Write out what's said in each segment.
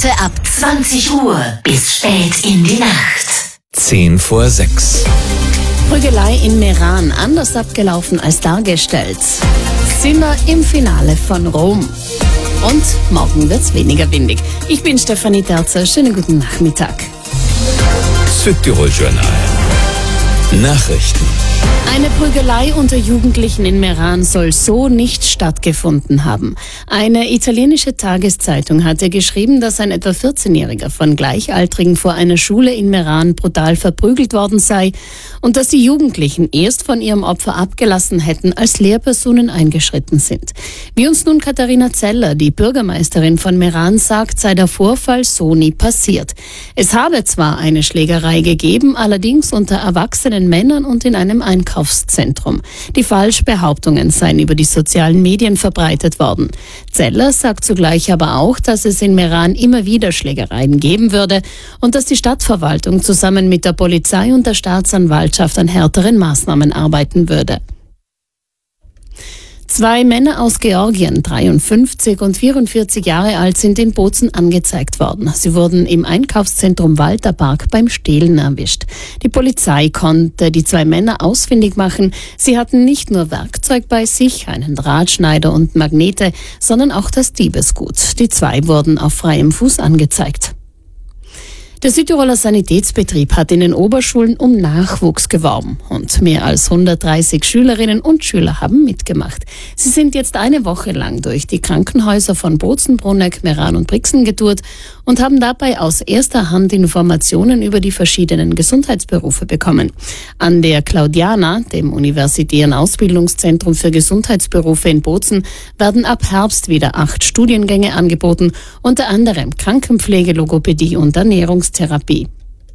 Heute ab 20 Uhr bis spät in die Nacht. 6:10. Prügelei in Meran, anders abgelaufen als dargestellt. Sind wir im Finale von Rom. Und morgen wird's weniger windig. Ich bin Stefanie Terzer, schönen guten Nachmittag. Südtirol Journal. Nachrichten. Eine Prügelei unter Jugendlichen in Meran soll so nicht stattgefunden haben. Eine italienische Tageszeitung hatte geschrieben, dass ein etwa 14-Jähriger von Gleichaltrigen vor einer Schule in Meran brutal verprügelt worden sei und dass die Jugendlichen erst von ihrem Opfer abgelassen hätten, als Lehrpersonen eingeschritten sind. Wie uns nun Katharina Zeller, die Bürgermeisterin von Meran, sagt, sei der Vorfall so nie passiert. Es habe zwar eine Schlägerei gegeben, allerdings unter erwachsenen Männern und in einem Einkaufszentrum. Die Falschbehauptungen seien über die sozialen Medien verbreitet worden. Zeller sagt zugleich aber auch, dass es in Meran immer wieder Schlägereien geben würde und dass die Stadtverwaltung zusammen mit der Polizei und der Staatsanwaltschaft an härteren Maßnahmen arbeiten würde. 2 Männer aus Georgien, 53 und 44 Jahre alt, sind in Bozen angezeigt worden. Sie wurden im Einkaufszentrum Walterpark beim Stehlen erwischt. Die Polizei konnte die 2 Männer ausfindig machen. Sie hatten nicht nur Werkzeug bei sich, einen Drahtschneider und Magnete, sondern auch das Diebesgut. Die 2 wurden auf freiem Fuß angezeigt. Der Südtiroler Sanitätsbetrieb hat in den Oberschulen um Nachwuchs geworben und mehr als 130 Schülerinnen und Schüler haben mitgemacht. Sie sind jetzt eine Woche lang durch die Krankenhäuser von Bozen, Bruneck, Meran und Brixen getourt und haben dabei aus erster Hand Informationen über die verschiedenen Gesundheitsberufe bekommen. An der Claudiana, dem Universitären Ausbildungszentrum für Gesundheitsberufe in Bozen, werden ab Herbst wieder 8 Studiengänge angeboten, unter anderem Krankenpflege, Logopädie und Ernährungstherapie.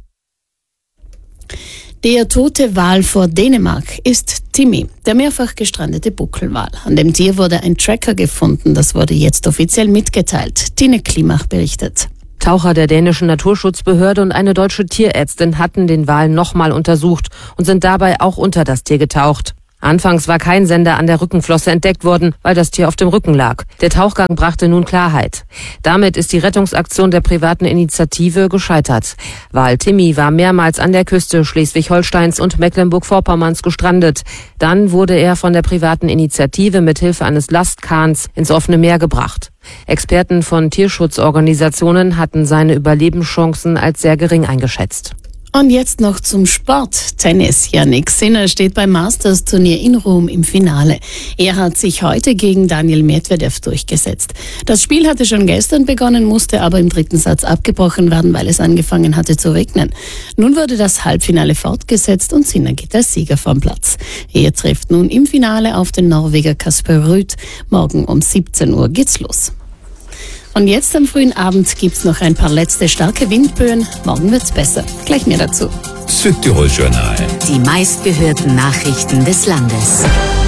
Der tote Wal vor Dänemark ist Timmy, der mehrfach gestrandete Buckelwal. An dem Tier wurde ein Tracker gefunden, das wurde jetzt offiziell mitgeteilt. Tine Klimach berichtet. Taucher der dänischen Naturschutzbehörde und eine deutsche Tierärztin hatten den Wal nochmal untersucht und sind dabei auch unter das Tier getaucht. Anfangs war kein Sender an der Rückenflosse entdeckt worden, weil das Tier auf dem Rücken lag. Der Tauchgang brachte nun Klarheit. Damit ist die Rettungsaktion der privaten Initiative gescheitert. Wal Timmy war mehrmals an der Küste Schleswig-Holsteins und Mecklenburg-Vorpommerns gestrandet. Dann wurde er von der privaten Initiative mit Hilfe eines Lastkahns ins offene Meer gebracht. Experten von Tierschutzorganisationen hatten seine Überlebenschancen als sehr gering eingeschätzt. Und jetzt noch zum Sport. Tennis. Jannik Sinner steht beim Masters-Turnier in Rom im Finale. Er hat sich heute gegen Daniil Medvedev durchgesetzt. Das Spiel hatte schon gestern begonnen, musste aber im 3. Satz abgebrochen werden, weil es angefangen hatte zu regnen. Nun wurde das Halbfinale fortgesetzt und Sinner geht als Sieger vom Platz. Er trifft nun im Finale auf den Norweger Kasper Ruud. Morgen um 17 Uhr geht's los. Und jetzt am frühen Abend gibt's noch ein paar letzte starke Windböen. Morgen wird's besser. Gleich mehr dazu. Südtirol Journal. Die meistgehörten Nachrichten des Landes.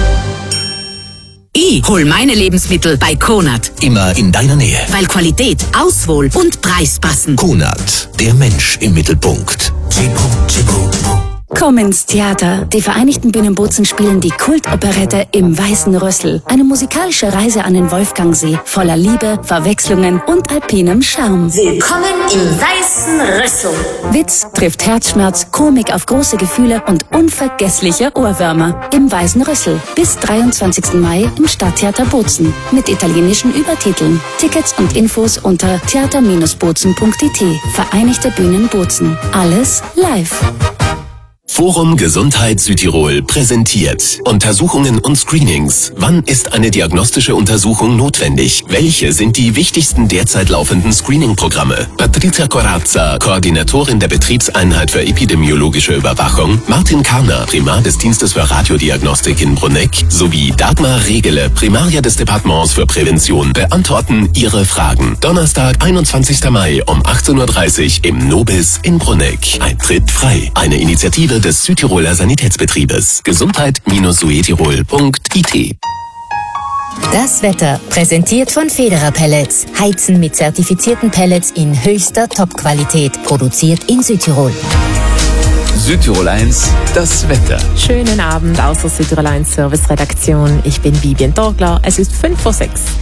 Ich hol meine Lebensmittel bei Konad. Immer in deiner Nähe. Weil Qualität, Auswahl und Preis passen. Konad, der Mensch im Mittelpunkt. Komm ins Theater. Die Vereinigten Bühnen Bozen spielen die Kultoperette Im Weißen Rüssel. Eine musikalische Reise an den Wolfgangsee, voller Liebe, Verwechslungen und alpinem Charme. Willkommen im Weißen Rüssel. Witz trifft Herzschmerz, Komik auf große Gefühle und unvergessliche Ohrwürmer. Im Weißen Rüssel. Bis 23. Mai im Stadttheater Bozen. Mit italienischen Übertiteln. Tickets und Infos unter theater-bozen.it. Vereinigte Bühnen Bozen. Alles live. Forum Gesundheit Südtirol präsentiert Untersuchungen und Screenings. Wann ist eine diagnostische Untersuchung notwendig? Welche sind die wichtigsten derzeit laufenden Screening-Programme? Patrizia Corazza, Koordinatorin der Betriebseinheit für epidemiologische Überwachung, Martin Karner, Primar des Dienstes für Radiodiagnostik in Bruneck, sowie Dagmar Regele, Primaria des Departements für Prävention, beantworten Ihre Fragen. Donnerstag, 21. Mai um 18:30 Uhr im Nobis in Bruneck. Eintritt frei. Eine Initiative des Südtiroler Sanitätsbetriebes. Gesundheit-suetirol.it. Das Wetter, präsentiert von Federer Pellets. Heizen mit zertifizierten Pellets in höchster Top-Qualität. Produziert in Südtirol. Südtirol 1, das Wetter. Schönen Abend aus der Südtirol 1 Service-Redaktion. Ich bin Vivian Torgler. Es ist 5:06 Uhr.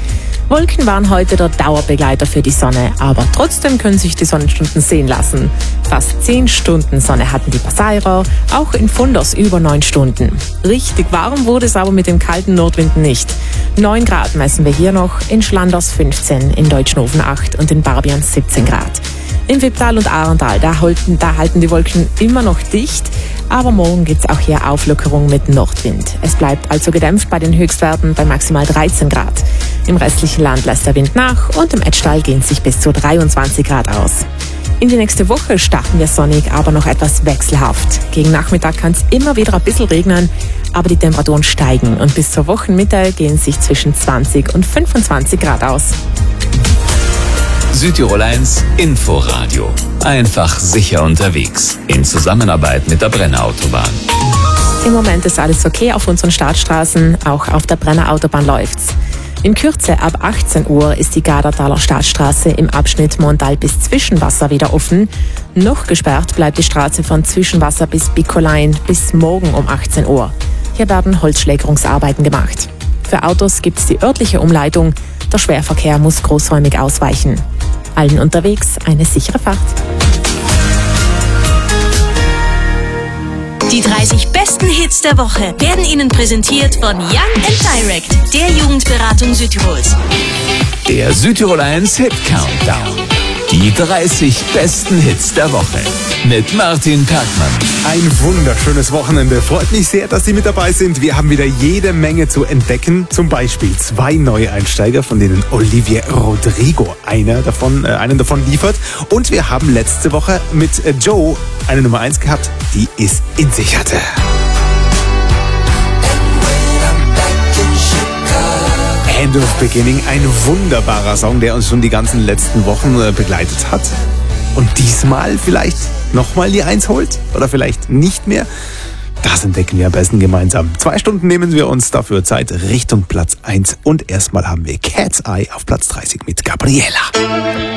Wolken waren heute der Dauerbegleiter für die Sonne, aber trotzdem können sich die Sonnenstunden sehen lassen. Fast 10 Stunden Sonne hatten die Passairer, auch in Funders über 9 Stunden. Richtig warm wurde es aber mit dem kalten Nordwind nicht. 9 Grad messen wir hier noch, in Schlanders 15, in Deutschnofen 8 und in Barbian 17 Grad. Im Wipptal und Ahrendal, da halten die Wolken immer noch dicht, aber morgen gibt es auch hier Auflockerung mit Nordwind. Es bleibt also gedämpft bei den Höchstwerten bei maximal 13 Grad. Im restlichen Land lässt der Wind nach und im Etschtal gehen sich bis zu 23 Grad aus. In die nächste Woche starten wir sonnig, aber noch etwas wechselhaft. Gegen Nachmittag kann es immer wieder ein bisschen regnen, aber die Temperaturen steigen und bis zur Wochenmitte gehen sich zwischen 20 und 25 Grad aus. Südtirol 1 Inforadio. Einfach sicher unterwegs. In Zusammenarbeit mit der Brenner Autobahn. Im Moment ist alles okay auf unseren Staatsstraßen, auch auf der Brenner Autobahn läuft's. In Kürze ab 18 Uhr ist die Gardertaler Staatsstraße im Abschnitt Montal bis Zwischenwasser wieder offen. Noch gesperrt bleibt die Straße von Zwischenwasser bis Bickolein bis morgen um 18 Uhr. Hier werden Holzschlägerungsarbeiten gemacht. Für Autos gibt's die örtliche Umleitung. Der Schwerverkehr muss großräumig ausweichen. Allen unterwegs eine sichere Fahrt. Die 30 besten Hits der Woche werden Ihnen präsentiert von Young and Direct, der Jugendberatung Südtirols. Der Südtirol 1 Hit Countdown. Die 30 besten Hits der Woche. Mit Martin Perkmann. Ein wunderschönes Wochenende. Freut mich sehr, dass Sie mit dabei sind. Wir haben wieder jede Menge zu entdecken. Zum Beispiel 2 Neueinsteiger, von denen Olivier Rodrigo einen davon liefert. Und wir haben letzte Woche mit Joe eine Nummer 1 gehabt, die es in sich hatte. End of Beginning, ein wunderbarer Song, der uns schon die ganzen letzten Wochen begleitet hat. Und diesmal vielleicht nochmal die 1 holt oder vielleicht nicht mehr. Das entdecken wir am besten gemeinsam. 2 Stunden nehmen wir uns dafür Zeit Richtung Platz 1. Und erstmal haben wir Cat's Eye auf Platz 30 mit Gabriela.